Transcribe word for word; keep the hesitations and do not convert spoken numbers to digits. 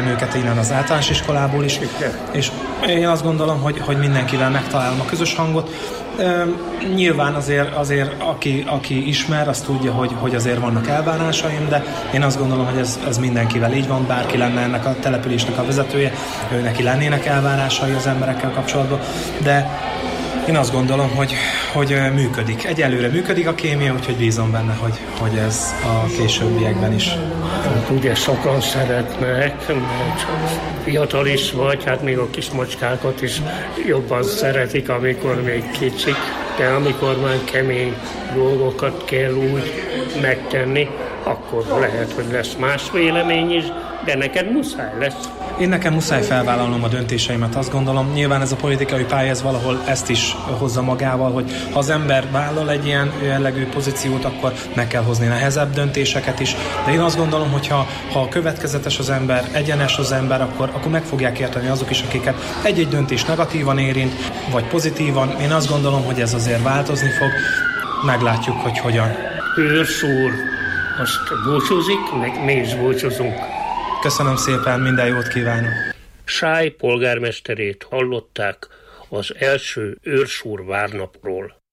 őket innen az általános iskolából is, és én azt gondolom, hogy, hogy mindenkivel megtalálom a közös hangot. Nyilván azért, azért aki, aki ismer, az tudja, hogy, hogy azért vannak elbánásaim, de én azt gondolom, hogy ez, ez mindenkivel így van, bárki lenne ennek a településnek a vezetője, ő neki lennének elvárásai az emberekkel kapcsolatban, de én azt gondolom, hogy, hogy működik. Egyelőre működik a kémia, úgyhogy bízom benne, hogy, hogy ez a későbbiekben is. Hát ugye sokan szeretnek, mert fiatal is vagy, hát még a kis macskákat is jobban szeretik, amikor még kicsik, de amikor már kemény dolgokat kell úgy megtenni, akkor lehet, hogy lesz más vélemény is, de neked muszáj lesz. Én nekem muszáj felvállalnom a döntéseimet, azt gondolom. Nyilván ez a politikai pálya, ez valahol ezt is hozza magával, hogy ha az ember vállal egy ilyen jellegű pozíciót, akkor meg kell hozni nehezebb döntéseket is. De én azt gondolom, hogy ha, ha következetes az ember, egyenes az ember, akkor, akkor meg fogják érteni azok is, akiket egy-egy döntés negatívan érint, vagy pozitívan. Én azt gondolom, hogy ez azért változni fog. Meglátjuk, hogy hogyan. Őrsz úr, most búcsúzik, meg mi is búcsúzunk. Köszönöm szépen, minden jót kívánok! Sáj polgármesterét hallották az első Őrsz úr várnapról.